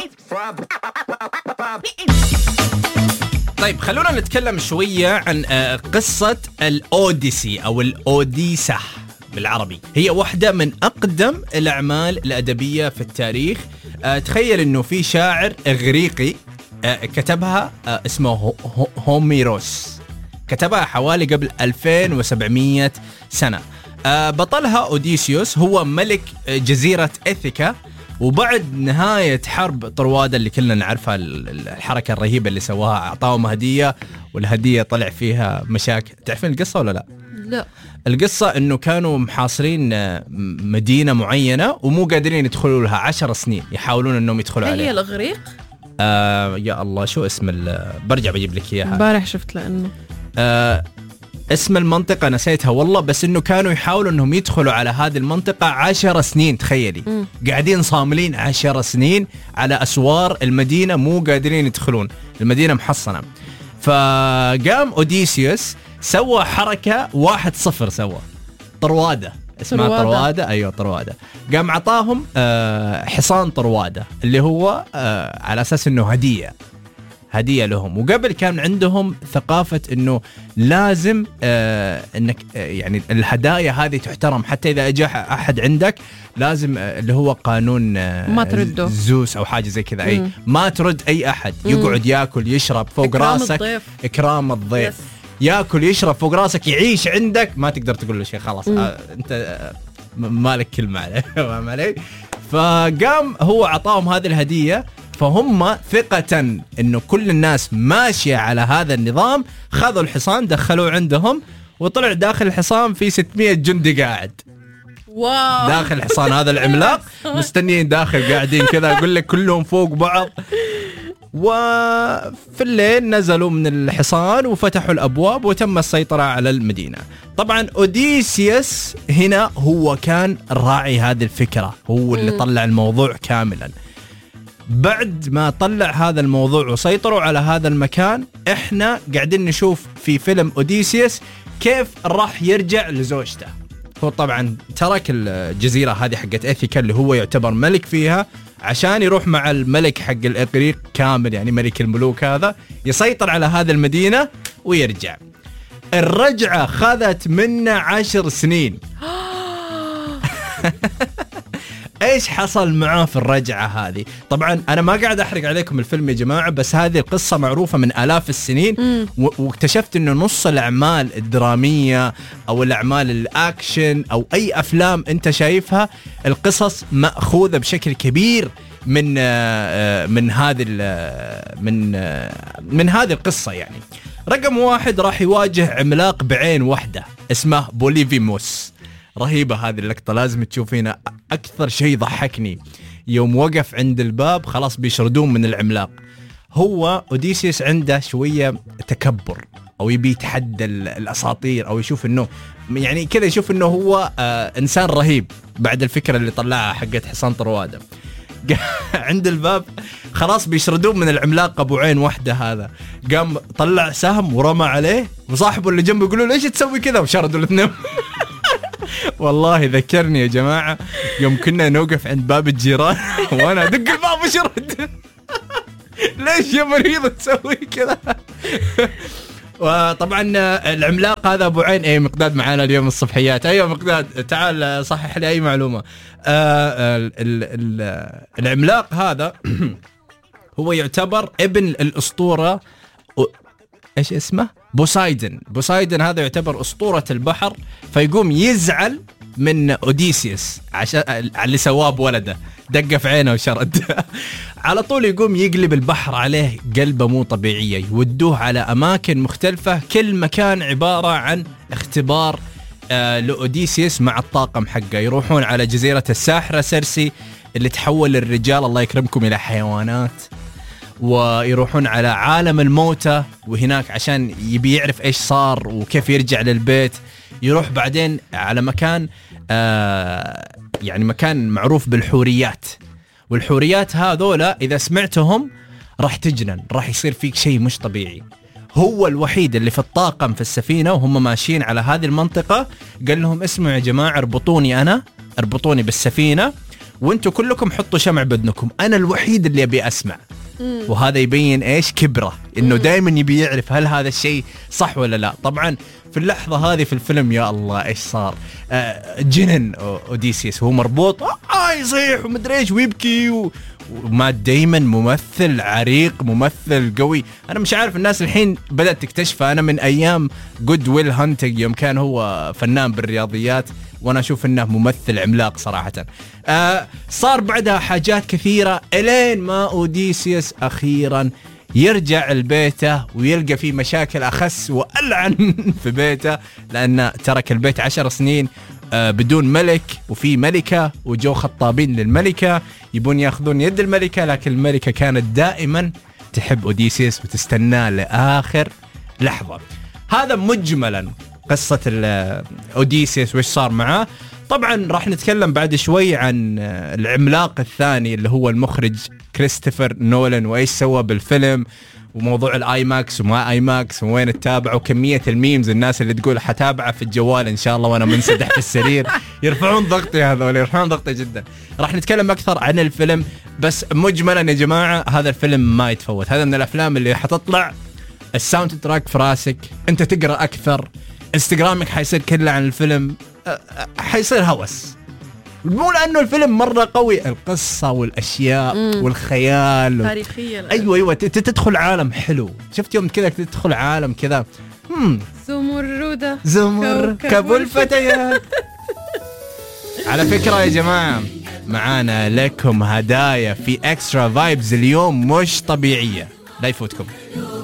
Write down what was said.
طيب خلونا نتكلم شوية عن قصة الأوديسي أو الأوديسة بالعربي. هي واحدة من أقدم الأعمال الأدبية في التاريخ. تخيل أنه في شاعر إغريقي كتبها اسمه هوميروس، كتبها حوالي قبل 2700 سنة. بطلها أوديسيوس هو ملك جزيرة إثيكا، وبعد نهاية حرب طروادة اللي كلنا نعرفها، الحركة الرهيبة اللي سواها، أعطاهم هدية والهدية طلع فيها مشاكل. تعرفين القصة ولا لا؟ لا. القصة إنه كانوا محاصرين مدينة معينة ومو قادرين يدخلوا لها 10 سنين، يحاولون إنهم يدخلوا عليها. هي الإغريق؟ يا الله شو اسم برجع بجيب لك إياها. امبارح شفت لأنه اسم المنطقة نسيتها والله، بس إنه كانوا يحاولوا إنهم يدخلوا على هذه المنطقة 10 سنين. تخيلي قاعدين صاملين 10 سنين على أسوار المدينة، مو قادرين يدخلون، المدينة محصنة. فقام أوديسيوس سوى حركة 1-0، سوى طروادة، اسمها طروادة. أيوة طروادة. قام عطاهم حصان طروادة اللي هو على أساس إنه هدية لهم. وقبل كان عندهم ثقافة إنه لازم إنك يعني الهدايا هذه تحترم، حتى إذا أجى أحد عندك لازم اللي هو قانون ما ترده، زوس أو حاجة زي كذا، أي ما ترد أي أحد، يقعد ياكل يشرب فوق إكرام راسك الضيف. إكرام الضيف. ياكل يشرب فوق راسك، يعيش عندك، ما تقدر تقول له شيء، خلاص أنت مالك كلمة عليه. فقام هو عطاهم هذه الهدية، فهم ثقة إنه كل الناس ماشية على هذا النظام، خذوا الحصان دخلوه عندهم، وطلع داخل الحصان في 600 جندي قاعد. واو. داخل الحصان هذا العملاق مستنيين داخل قاعدين كذا، أقول لك كلهم فوق بعض. وفي الليل نزلوا من الحصان وفتحوا الأبواب وتم السيطرة على المدينة. طبعا أوديسيوس هنا هو كان راعي هذه الفكرة، هو اللي طلع الموضوع كاملا. بعد ما طلع هذا الموضوع وسيطروا على هذا المكان، احنا قاعدين نشوف في فيلم أوديسيوس كيف راح يرجع لزوجته. هو طبعا ترك الجزيرة هذه حقت إثيكا اللي هو يعتبر ملك فيها، عشان يروح مع الملك حق الإغريق كامل، يعني ملك الملوك هذا، يسيطر على هذه المدينة ويرجع. الرجعة خذت منا 10 سنين. ايش حصل معاه في الرجعة هذه؟ طبعا انا ما قاعد احرق عليكم الفيلم يا جماعة، بس هذه القصة معروفة من آلاف السنين. واكتشفت انه نص الاعمال الدرامية او الاعمال الاكشن او اي افلام انت شايفها، القصص مأخوذة بشكل كبير من هذه القصة. يعني رقم 1 راح يواجه عملاق بعين واحدة اسمه بوليفيموس. رهيبة هذه اللقطة، لازم تشوفينها. أكثر شيء ضحكني يوم وقف عند الباب، خلاص بيشردون من العملاق. هو أوديسيوس عنده شوية تكبر، أو يبي يتحدى الأساطير، أو يشوف إنه يعني كذا، يشوف إنه هو إنسان رهيب بعد الفكرة اللي طلعها حقت حصان طروادة. عند الباب خلاص بيشردون من العملاق أبو عين واحدة هذا. قام طلع سهم ورمى عليه، وصاحبه اللي جنبه يقولوا ليش تسوي كذا، وشردوا الاثنين. والله ذكرني يا جماعة يوم كنا نوقف عند باب الجيران وانا ادق الباب وشرد. ليش يا مريض تسوي كذا؟ وطبعا العملاق هذا ابو عين. اي مقداد معانا اليوم الصبحيات. ايوه مقداد تعال صحح لي اي معلومة. العملاق هذا هو يعتبر ابن الاسطورة، ايش اسمه؟ بوسايدن هذا يعتبر أسطورة البحر. فيقوم يزعل من أوديسيوس عشان اللي سواه بولده، دقه في عينه وشرد. على طول يقوم يقلب البحر عليه قلبه مو طبيعية، يودوه على أماكن مختلفة، كل مكان عبارة عن اختبار لأوديسيوس مع الطاقم حقه. يروحون على جزيرة الساحرة سيرسي اللي تحول الرجال الله يكرمكم إلى حيوانات، ويروحون على عالم الموتى، وهناك عشان يبي يعرف ايش صار وكيف يرجع للبيت. يروح بعدين على مكان يعني مكان معروف بالحوريات، والحوريات هذولا اذا سمعتهم راح تجنن، راح يصير فيك شيء مش طبيعي. هو الوحيد اللي في الطاقم في السفينة وهم ماشيين على هذه المنطقة قال لهم اسمعوا يا جماعة، اربطوني بالسفينة وانتم كلكم حطوا شمع بأذنكم، انا الوحيد اللي ابي اسمع. وهذا يبين ايش كبره، انه دائما يبي يعرف هل هذا الشيء صح ولا لا. طبعا في اللحظه هذه في الفيلم يا الله ايش صار، جنن اوديسيوس، هو مربوط يصيح ومدري ايش ويبكي ومات دايمون ممثل عريق، ممثل قوي. انا مش عارف الناس الحين بدأت تكتشفه، انا من ايام جود ويل هانتنج يوم كان هو فنان بالرياضيات، وانا اشوف انه ممثل عملاق صراحة. صار بعدها حاجات كثيرة الين ما اوديسيوس اخيرا يرجع لبيته ويلقى فيه مشاكل اخس والعن في بيته، لانه ترك البيت 10 سنين بدون ملك، وفي ملكة وجو خطابين للملكة يبون ياخذون يد الملكة، لكن الملكة كانت دائما تحب اوديسيوس وتستناه لآخر لحظة. هذا مجملا قصة اوديسيوس وإيش صار معاه. طبعا راح نتكلم بعد شوي عن العملاق الثاني اللي هو المخرج كريستوفر نولان، وإيش سوى بالفيلم، وموضوع الاي ماكس وما اي ماكس وين تتابع، وكميه الميمز الناس اللي تقول حتابعه في الجوال ان شاء الله وانا منسدح في السرير، يرفعون ضغطي هذول، يرفعون ضغطي جدا. راح نتكلم اكثر عن الفيلم، بس مجملا يا جماعه هذا الفيلم ما يتفوت. هذا من الافلام اللي حتطلع الساوند تراك في راسك، انت تقرا اكثر، انستغرامك حيصير كله عن الفيلم، حيصير هوس، مو لانه الفيلم مره قوي، القصه والاشياء والخيال تاريخيه. ايوه تدخل عالم حلو. شفت يوم كذا تدخل عالم كذا زمردة كوكب الفتيات. على فكره يا جماعه معانا لكم هدايا في اكسترا فايبز اليوم مش طبيعيه، لا يفوتكم.